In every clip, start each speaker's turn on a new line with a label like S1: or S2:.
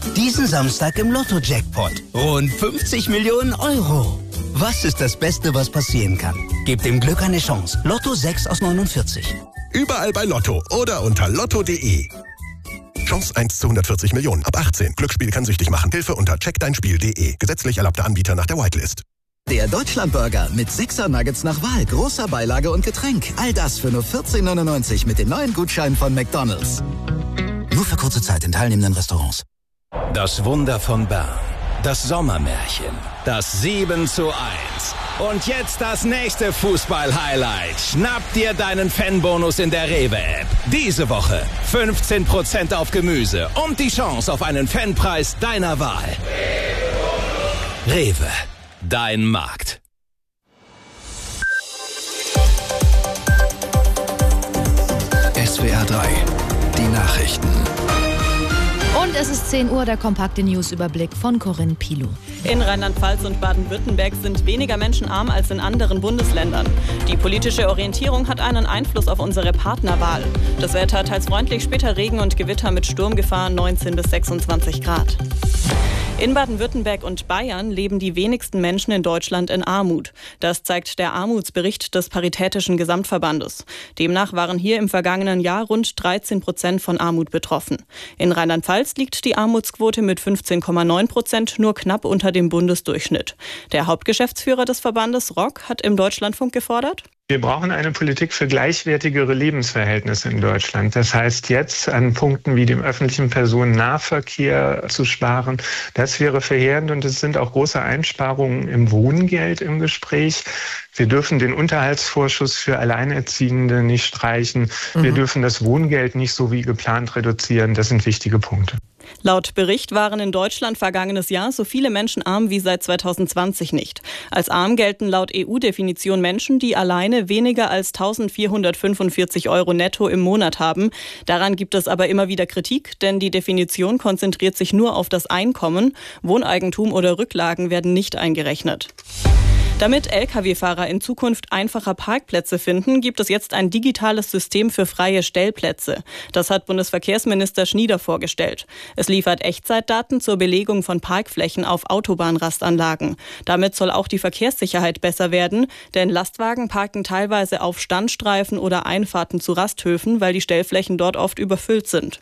S1: Diesen Samstag im Lotto-Jackpot. Rund 50 Millionen Euro. Was ist das Beste, was passieren kann? Gebt dem Glück eine Chance. Lotto 6 aus 49.
S2: Überall bei Lotto oder unter lotto.de. Chance 1 zu 140 Millionen. Ab 18. Glücksspiel kann süchtig machen. Hilfe unter checkdeinspiel.de. Gesetzlich erlaubter Anbieter nach der Whitelist.
S3: Der Deutschlandburger mit 6er Nuggets nach Wahl, großer Beilage und Getränk. All das für nur 14,99 mit den neuen Gutscheinen von McDonald's. Nur für kurze Zeit in teilnehmenden Restaurants.
S4: Das Wunder von Bern. Das Sommermärchen. Das 7:1. Und jetzt das nächste Fußball-Highlight. Schnapp dir deinen Fanbonus in der Rewe-App. Diese Woche 15% auf Gemüse und die Chance auf einen Fanpreis deiner Wahl. Rewe. Dein Markt.
S3: SWR 3. Die Nachrichten.
S5: Und es ist 10 Uhr, der kompakte Newsüberblick von Corinne Pilu.
S6: In Rheinland-Pfalz und Baden-Württemberg sind weniger Menschen arm als in anderen Bundesländern. Die politische Orientierung hat einen Einfluss auf unsere Partnerwahl. Das Wetter teils freundlich, später Regen und Gewitter mit Sturmgefahr 19 bis 26 Grad. In Baden-Württemberg und Bayern leben die wenigsten Menschen in Deutschland in Armut. Das zeigt der Armutsbericht des Paritätischen Gesamtverbandes. Demnach waren hier im vergangenen Jahr rund 13% von Armut betroffen. In Rheinland-Pfalz liegt die Armutsquote mit 15,9% nur knapp unter dem Bundesdurchschnitt. Der Hauptgeschäftsführer des Verbandes, Rock, hat im Deutschlandfunk gefordert:
S7: Wir brauchen eine Politik für gleichwertigere Lebensverhältnisse in Deutschland. Das heißt, jetzt an Punkten wie dem öffentlichen Personennahverkehr zu sparen, das wäre verheerend. Und es sind auch große Einsparungen im Wohngeld im Gespräch. Wir dürfen den Unterhaltsvorschuss für Alleinerziehende nicht streichen. Wir dürfen das Wohngeld nicht so wie geplant reduzieren. Das sind wichtige Punkte.
S6: Laut Bericht waren in Deutschland vergangenes Jahr so viele Menschen arm wie seit 2020 nicht. Als arm gelten laut EU-Definition Menschen, die alleine weniger als 1.445 € netto im Monat haben. Daran gibt es aber immer wieder Kritik, denn die Definition konzentriert sich nur auf das Einkommen. Wohneigentum oder Rücklagen werden nicht eingerechnet. Damit Lkw-Fahrer in Zukunft einfacher Parkplätze finden, gibt es jetzt ein digitales System für freie Stellplätze. Das hat Bundesverkehrsminister Schnieder vorgestellt. Es liefert Echtzeitdaten zur Belegung von Parkflächen auf Autobahnrastanlagen. Damit soll auch die Verkehrssicherheit besser werden, denn Lastwagen parken teilweise auf Standstreifen oder Einfahrten zu Rasthöfen, weil die Stellflächen dort oft überfüllt sind.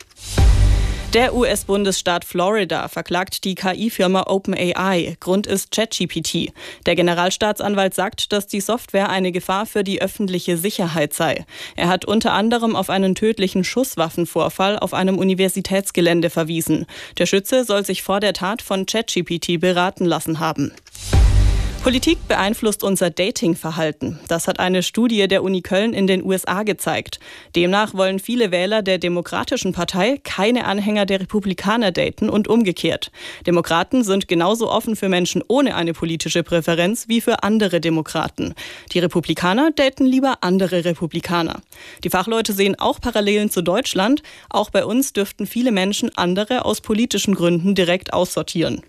S6: Der US-Bundesstaat Florida verklagt die KI-Firma OpenAI. Grund ist ChatGPT. Der Generalstaatsanwalt sagt, dass die Software eine Gefahr für die öffentliche Sicherheit sei. Er hat unter anderem auf einen tödlichen Schusswaffenvorfall auf einem Universitätsgelände verwiesen. Der Schütze soll sich vor der Tat von ChatGPT beraten lassen haben. Politik beeinflusst unser Datingverhalten. Das hat eine Studie der Uni Köln in den USA gezeigt. Demnach wollen viele Wähler der Demokratischen Partei keine Anhänger der Republikaner daten und umgekehrt. Demokraten sind genauso offen für Menschen ohne eine politische Präferenz wie für andere Demokraten. Die Republikaner daten lieber andere Republikaner. Die Fachleute sehen auch Parallelen zu Deutschland. Auch bei uns dürften viele Menschen andere aus politischen Gründen direkt aussortieren.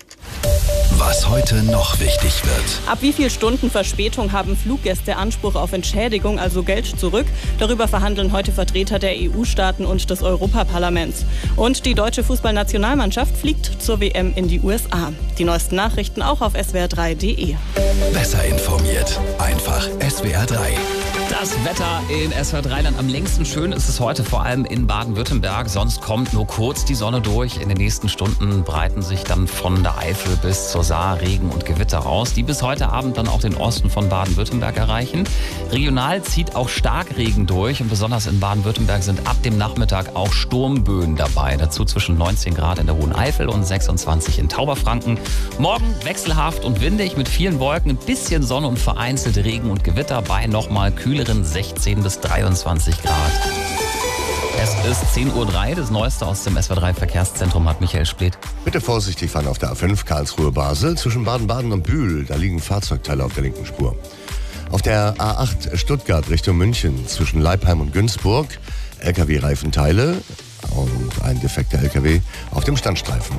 S3: Was heute noch wichtig wird.
S6: Ab wie viel Stunden Verspätung haben Fluggäste Anspruch auf Entschädigung, also Geld zurück? Darüber verhandeln heute Vertreter der EU-Staaten und des Europaparlaments. Und die deutsche Fußballnationalmannschaft fliegt zur WM in die USA. Die neuesten Nachrichten auch auf swr3.de.
S3: Besser informiert. Einfach SWR 3.
S8: Das Wetter in SWR3-Land. Am längsten schön ist es heute, vor allem in Baden-Württemberg. Sonst kommt nur kurz die Sonne durch. In den nächsten Stunden breiten sich dann von der Eifel bis zur Saar Regen und Gewitter aus, die bis heute Abend dann auch den Osten von Baden-Württemberg erreichen. Regional zieht auch Starkregen durch und besonders in Baden-Württemberg sind ab dem Nachmittag auch Sturmböen dabei. Dazu zwischen 19 Grad in der Hohen Eifel und 26 in Tauberfranken. Morgen wechselhaft und windig mit vielen Wolken, ein bisschen Sonne und vereinzelt Regen und Gewitter bei nochmal kühleren 16 bis 23 Grad. Es ist 10:03 Uhr, das Neueste aus dem SWR3 Verkehrszentrum hat Michael Spleth.
S2: Bitte vorsichtig fahren auf der A5 Karlsruhe-Basel zwischen Baden-Baden und Bühl. Da liegen Fahrzeugteile auf der linken Spur. Auf der A8 Stuttgart Richtung München zwischen Leipheim und Günzburg LKW-Reifenteile und ein defekter LKW auf dem Standstreifen.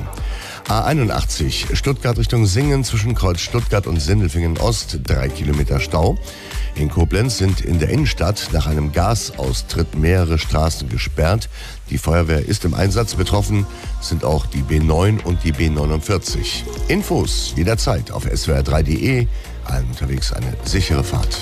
S2: A81 Stuttgart Richtung Singen zwischen Kreuz Stuttgart und Sindelfingen Ost 3 Kilometer Stau. In Koblenz sind in der Innenstadt nach einem Gasaustritt mehrere Straßen gesperrt. Die Feuerwehr ist im Einsatz. Betroffen sind auch die B9 und die B49. Infos jederzeit auf swr3.de. Allen unterwegs eine sichere Fahrt.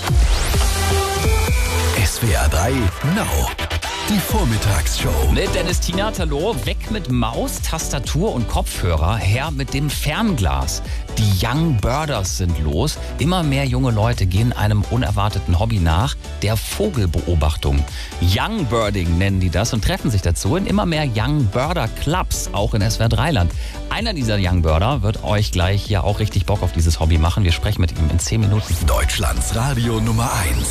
S3: SWR 3 Now. Die Vormittagsshow.
S8: Mit Dennis Tina, hallo, weg mit Maus, Tastatur und Kopfhörer, her mit dem Fernglas. Die Young Birders sind los. Immer mehr junge Leute gehen einem unerwarteten Hobby nach, der Vogelbeobachtung. Young Birding nennen die das und treffen sich dazu in immer mehr Young Birder Clubs, auch in SWR 3 Einer dieser Young Birder wird euch gleich ja auch richtig Bock auf dieses Hobby machen. Wir sprechen mit ihm in 10 Minuten.
S3: Deutschlands Radio Nummer 1.